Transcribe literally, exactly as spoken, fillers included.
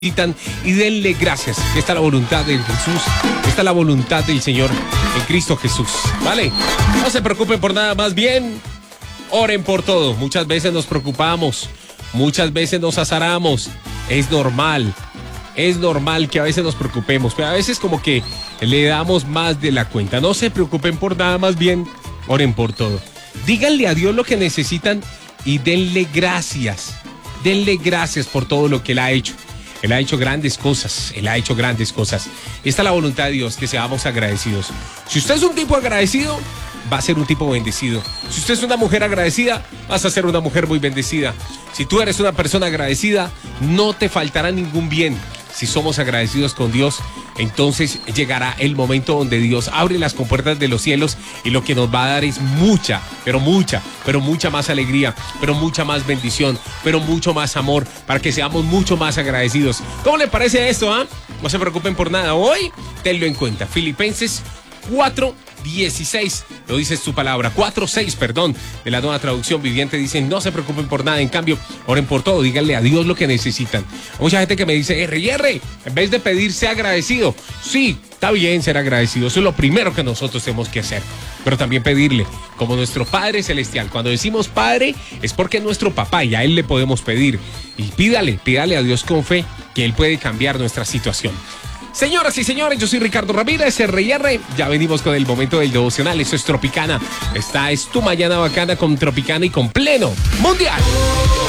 y denle gracias. Esta es la voluntad de Jesús, esta es la voluntad del Señor en Cristo Jesús, ¿vale? No se preocupen por nada, más bien oren por todo. Muchas veces nos preocupamos, muchas veces nos azaramos, es normal, es normal que a veces nos preocupemos, pero a veces como que le damos más de la cuenta. No se preocupen por nada, más bien oren por todo. Díganle a Dios lo que necesitan y denle gracias, denle gracias por todo lo que Él ha hecho. Él ha hecho grandes cosas, Él ha hecho grandes cosas. Esta es la voluntad de Dios, que seamos agradecidos. Si usted es un tipo agradecido, va a ser un tipo bendecido. Si usted es una mujer agradecida, vas a ser una mujer muy bendecida. Si tú eres una persona agradecida, no te faltará ningún bien. Si somos agradecidos con Dios, entonces llegará el momento donde Dios abre las compuertas de los cielos y lo que nos va a dar es mucha, pero mucha, pero mucha más alegría, pero mucha más bendición, pero mucho más amor, para que seamos mucho más agradecidos. ¿Cómo le parece esto, ah? ¿eh? No se preocupen por nada. Hoy, tenlo en cuenta. Filipenses cuatro dieciséis, lo dice su palabra, cuatro seis, perdón, de la Nueva Traducción Viviente, dicen: no se preocupen por nada, en cambio, oren por todo, díganle a Dios lo que necesitan. Mucha gente que me dice: R y R, en vez de pedir, sea agradecido. Sí, está bien ser agradecido, eso es lo primero que nosotros tenemos que hacer, pero también pedirle, como nuestro Padre Celestial. Cuando decimos Padre, es porque es nuestro papá y a Él le podemos pedir. Y pídale, pídale a Dios con fe, que Él puede cambiar nuestra situación. Señoras y señores, yo soy Ricardo Ramírez, R y R. Ya venimos con el momento del devocional. Esto es Tropicana. Esta es tu mañana bacana con Tropicana y con pleno mundial.